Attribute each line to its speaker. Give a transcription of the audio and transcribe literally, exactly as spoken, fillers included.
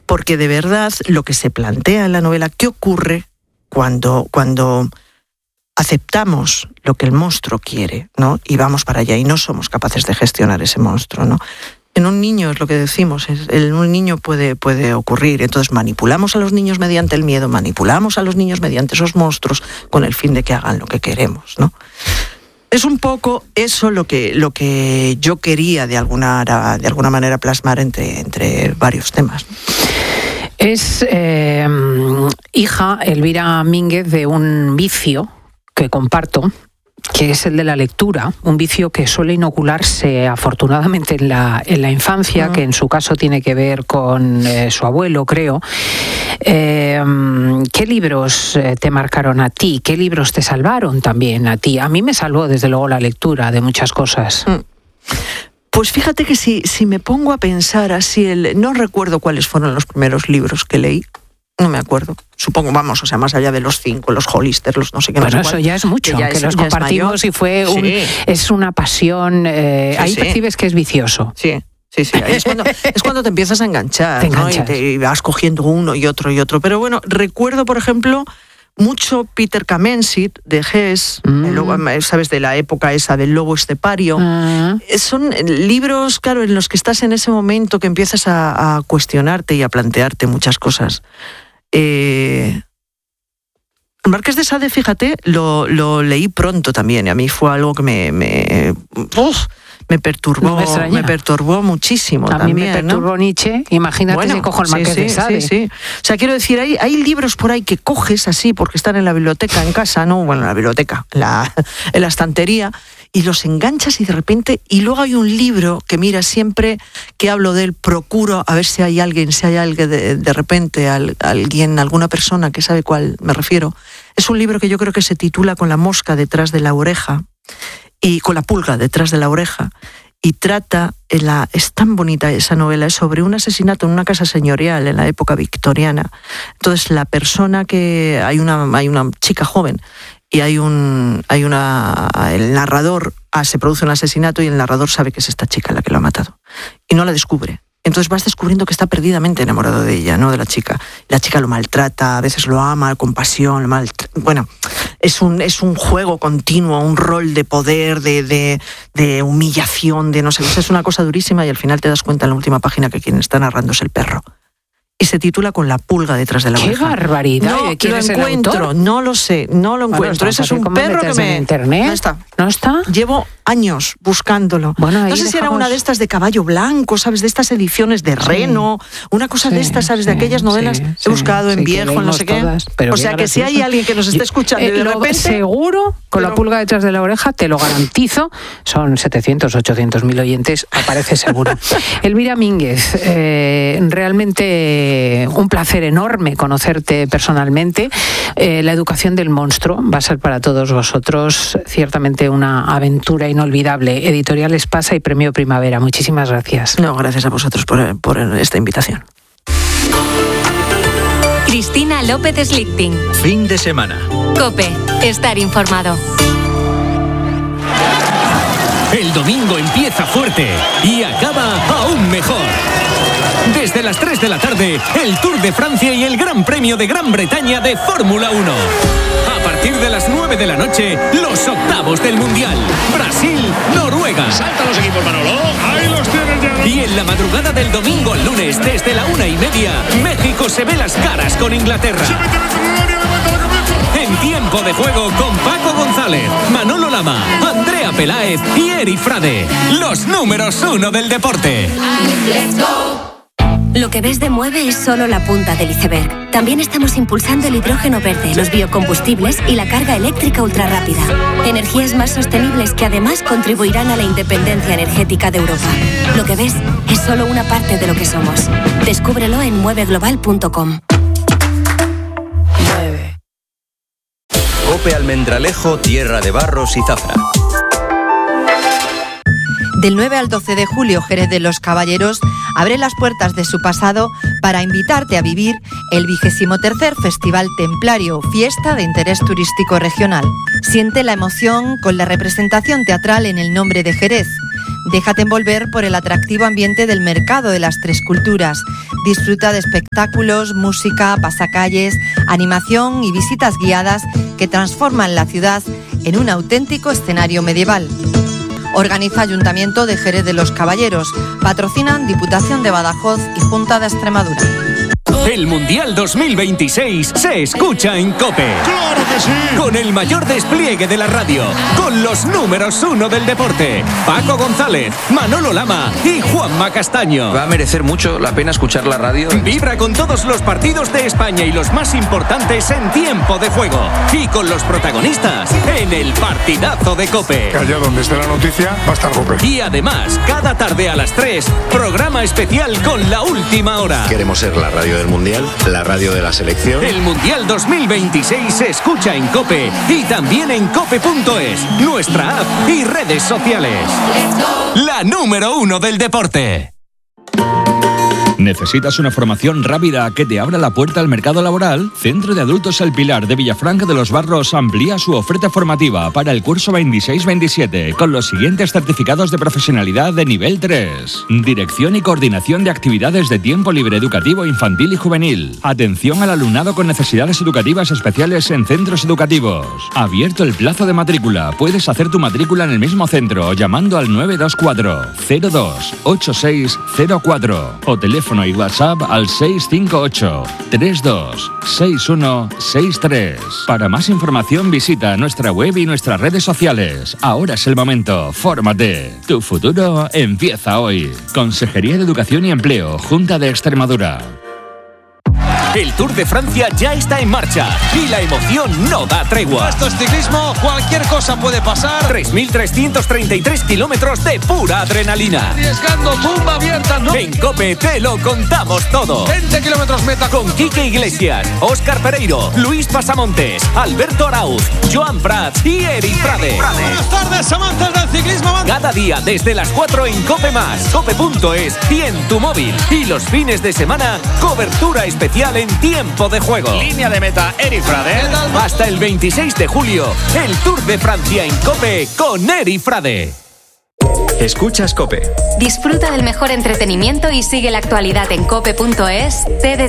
Speaker 1: porque de verdad lo que se plantea en la novela, ¿qué ocurre cuando, cuando aceptamos lo que el monstruo quiere, ¿no? Y vamos para allá y no somos capaces de gestionar ese monstruo, ¿no? En un niño es lo que decimos, es, en un niño puede, puede ocurrir, entonces manipulamos a los niños mediante el miedo, manipulamos a los niños mediante esos monstruos con el fin de que hagan lo que queremos, ¿no? Es un poco eso lo que, lo que yo quería de alguna, de alguna manera plasmar entre, entre varios temas, ¿no?
Speaker 2: Es eh, hija, Elvira Mínguez, de un vicio que comparto, que es el de la lectura, un vicio que suele inocularse afortunadamente en la, en la infancia, uh-huh. que en su caso tiene que ver con eh, su abuelo, creo. Eh, ¿Qué libros te marcaron a ti? ¿Qué libros te salvaron también a ti? A mí me salvó desde luego la lectura de muchas cosas.
Speaker 1: Uh-huh. Pues fíjate que si, si me pongo a pensar así, el, no recuerdo cuáles fueron los primeros libros que leí. No me acuerdo. Supongo, vamos, o sea, más allá de los cinco, los Hollister, los no sé qué.
Speaker 2: Bueno,
Speaker 1: no sé
Speaker 2: eso
Speaker 1: cuál,
Speaker 2: ya es mucho, que,
Speaker 1: que
Speaker 2: los compartimos y fue un, sí. es una pasión. Eh, sí, ahí sí. percibes que es vicioso.
Speaker 1: Sí. Sí, sí, ahí es cuando, es cuando te empiezas a enganchar,
Speaker 2: te
Speaker 1: ¿no? Y, te, y vas cogiendo uno y otro y otro. Pero bueno, recuerdo, por ejemplo, mucho Peter Kamensit de Hess, mm. el lobo, sabes, de la época esa del lobo estepario. Mm. Son libros, claro, en los que estás en ese momento que empiezas a, a cuestionarte y a plantearte muchas cosas. Eh, el Marqués de Sade, fíjate, lo, lo leí pronto también, y a mí fue algo que me me, uf, me perturbó,
Speaker 2: me,
Speaker 1: me perturbó muchísimo.
Speaker 2: A
Speaker 1: también,
Speaker 2: mí me perturbó, ¿no? Nietzsche, imagínate bueno, si cojo el Marqués
Speaker 1: sí,
Speaker 2: de Sade.
Speaker 1: Sí, sí. O sea, quiero decir, hay, hay libros por ahí que coges así porque están en la biblioteca en casa, no, bueno, en la biblioteca, la, en la estantería, y los enganchas y de repente, y luego hay un libro que mira siempre que hablo de él, procuro a ver si hay alguien, si hay alguien de, de repente, al, alguien, alguna persona que sabe cuál me refiero. Es un libro que yo creo que se titula Con la mosca detrás de la oreja, y con la pulga detrás de la oreja, y trata, la, es tan bonita esa novela, es sobre un asesinato en una casa señorial en la época victoriana. Entonces la persona que, hay una, hay una chica joven, y hay un hay una el narrador ah, se produce un asesinato y el narrador sabe que es esta chica la que lo ha matado y no la descubre. Entonces vas descubriendo que está perdidamente enamorado de ella, no de la chica. La chica lo maltrata, a veces lo ama con pasión, maltra... bueno, es un es un juego continuo, un rol de poder, de de, de humillación, de no sé, es una cosa durísima, y al final te das cuenta en la última página que quien está narrando es el perro. Y se titula Con la pulga detrás de la oreja.
Speaker 2: ¡Qué barbaridad!
Speaker 1: No
Speaker 2: ¿Quién
Speaker 1: lo
Speaker 2: es
Speaker 1: encuentro,
Speaker 2: el autor?
Speaker 1: no lo sé, no lo encuentro.
Speaker 2: Bueno,
Speaker 1: ese es un perro que me...
Speaker 2: en internet?
Speaker 1: No está.
Speaker 2: ¿No está?
Speaker 1: Llevo años buscándolo.
Speaker 2: Bueno,
Speaker 1: no sé
Speaker 2: dejamos...
Speaker 1: si era una de estas de Caballo Blanco, ¿sabes? De estas ediciones de Reno, sí, una cosa sí, de estas, ¿sabes? De aquellas novelas.
Speaker 2: Sí,
Speaker 1: He
Speaker 2: sí,
Speaker 1: buscado en
Speaker 2: sí,
Speaker 1: viejo, no sé
Speaker 2: todas,
Speaker 1: qué. O sea, que si hay alguien que nos esté escuchando
Speaker 2: Yo, eh,
Speaker 1: y de
Speaker 2: lo,
Speaker 1: repente...
Speaker 2: Seguro, con
Speaker 1: pero...
Speaker 2: la pulga detrás de la oreja, te lo garantizo, son setecientos, ochocientos mil oyentes, aparece seguro. Elvira Mínguez, eh, realmente un placer enorme conocerte personalmente. Eh, la educación del monstruo va a ser para todos vosotros ciertamente una aventura inolvidable. Editorial Espasa y Premio Primavera. Muchísimas gracias.
Speaker 1: No, gracias a vosotros por, por esta invitación.
Speaker 3: Cristina López Slichting.
Speaker 4: Fin de semana.
Speaker 3: COPE. Estar informado.
Speaker 5: El domingo empieza fuerte y acaba aún mejor. Desde las tres de la tarde, el Tour de Francia y el Gran Premio de Gran Bretaña de Fórmula uno. A partir de las nueve de la noche, los octavos del Mundial. Brasil, Noruega.
Speaker 6: Saltan los equipos, Manolo. Ahí los tienen ya.
Speaker 5: Y en la madrugada del domingo al lunes, desde la una y media, México se ve las caras con Inglaterra. En tiempo de juego con Paco González, Manolo Lama, Andrea Peláez y Eri Frade. Los números uno del deporte.
Speaker 3: Lo que ves de Mueve es solo la punta del iceberg. También estamos impulsando el hidrógeno verde, los biocombustibles y la carga eléctrica ultrarrápida. Energías más sostenibles que además contribuirán a la independencia energética de Europa. Lo que ves es solo una parte de lo que somos. Descúbrelo en mueve global punto com.
Speaker 4: COPE Almendralejo, tierra de barros y zafra.
Speaker 7: Del nueve al doce de julio, Jerez de los Caballeros abre las puertas de su pasado para invitarte a vivir el vigésimo tercer Festival Templario, fiesta de interés turístico regional. Siente la emoción con la representación teatral en el nombre de Jerez, Déjate envolver por el atractivo ambiente del mercado de las Tres Culturas. Disfruta de espectáculos, música, pasacalles, animación y visitas guiadas que transforman la ciudad en un auténtico escenario medieval. Organiza Ayuntamiento de Jerez de los Caballeros. Patrocinan Diputación de Badajoz y Junta de Extremadura.
Speaker 5: El Mundial dos mil veintiséis se escucha en COPE.
Speaker 6: ¡Claro que sí!
Speaker 5: Con el mayor despliegue de la radio, con los números uno del deporte, Paco González, Manolo Lama y Juanma Castaño.
Speaker 8: Va a merecer mucho la pena escuchar la radio.
Speaker 5: Vibra con todos los partidos de España y los más importantes en tiempo de juego. Y con los protagonistas en el partidazo de COPE.
Speaker 6: Allá donde esté la noticia va a estar COPE.
Speaker 5: Y además, cada tarde a las tres, programa especial con la última hora.
Speaker 9: Queremos ser la radio del Mundial, la radio de la selección.
Speaker 5: El Mundial dos mil veintiséis se escucha en COPE y también en cope punto es, nuestra app y redes sociales. La número uno del deporte.
Speaker 10: ¿Necesitas una formación rápida que te abra la puerta al mercado laboral? Centro de Adultos El Pilar de Villafranca de los Barros amplía su oferta formativa para el curso veintiséis veintisiete con los siguientes certificados de profesionalidad de nivel tres. Dirección y coordinación de actividades de tiempo libre educativo infantil y juvenil. Atención al alumnado con necesidades educativas especiales en centros educativos. Abierto el plazo de matrícula. Puedes hacer tu matrícula en el mismo centro llamando al nueve dos cuatro cero dos ocho seis cero cuatro o teléfono y WhatsApp al seis cinco ocho tres dos seis uno seis tres. Para más información visita nuestra web y nuestras redes sociales. Ahora es el momento, fórmate. Tu futuro empieza hoy. Consejería de Educación y Empleo, Junta de Extremadura.
Speaker 5: El Tour de Francia ya está en marcha y la emoción no da tregua.
Speaker 11: Esto es ciclismo, cualquier cosa puede pasar.
Speaker 5: tres mil trescientos treinta y tres kilómetros de pura adrenalina.
Speaker 11: Arriesgando, tumba abierta, ¿no?
Speaker 5: En COPE te lo contamos todo.
Speaker 11: veinte kilómetros meta.
Speaker 5: Con Quique Iglesias, Óscar Pereiro, Luis Pasamontes, Alberto Arauz, Joan Prats y Eric Frade.
Speaker 11: Buenas tardes, amantes del ciclismo.
Speaker 5: Cada día desde las cuatro en COPE más, cope punto es y en tu móvil. Y los fines de semana, cobertura especial en tiempo de juego.
Speaker 11: Línea de meta, Eric Frade.
Speaker 5: Hasta el veintiséis de julio, el Tour de Francia en COPE con Eric Frade.
Speaker 4: Escuchas COPE.
Speaker 3: Disfruta del mejor entretenimiento y sigue la actualidad en cope punto es, T D